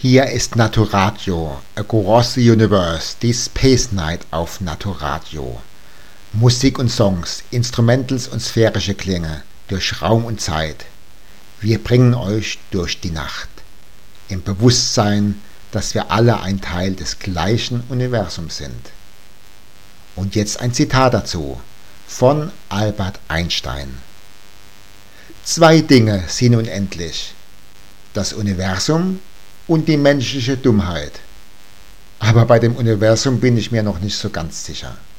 Hier ist Naturatio, Across the Universe, die Space Night auf Naturatio. Musik und Songs, Instrumentals und sphärische Klänge, durch Raum und Zeit. Wir bringen euch durch die Nacht, im Bewusstsein, dass wir alle ein Teil des gleichen Universums sind. Und jetzt ein Zitat dazu, von Albert Einstein. Zwei Dinge sind unendlich, das Universum und die menschliche Dummheit. Aber bei dem Universum bin ich mir noch nicht so ganz sicher.